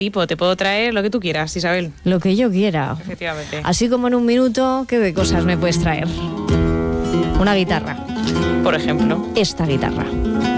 Tipo, te puedo traer lo que tú quieras, Isabel. Lo que yo quiera. Efectivamente. Así como en un minuto, ¿qué cosas me puedes traer? Una guitarra. Por ejemplo. Esta guitarra.